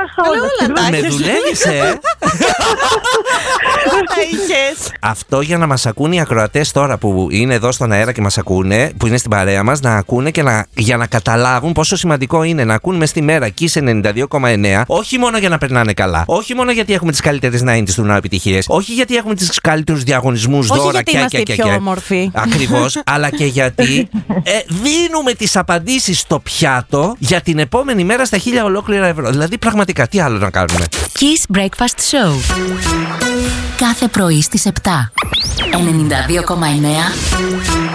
Με δουλεύεις, Αυτό για να μας ακούνε οι ακροατές τώρα που είναι εδώ στον αέρα και μας ακούνε, που είναι στην παρέα μας, να ακούνε και για να καταλάβουν πόσο σημαντικό είναι να ακούνε μες στη μέρα Kiss 92,9, όχι μόνο για να περνάνε καλά, όχι μόνο γιατί έχουμε τις καλύτερες 90's του ναού επιτυχίες, όχι γιατί έχουμε τις καλύτερους διαγωνισμούς, όχι δώρα γιατί είμαστε πιο όμορφοι. Ακριβώς, αλλά και γιατί δίνουμε τις απαντήσεις στο πιάτο για την επόμενη μέρα στα 1000 ολόκληρα ευρώ. Δηλαδή πραγματικά τι άλλο να κάνουμε. Kiss Breakfast Show. Κάθε πρωί στις 7. 92,9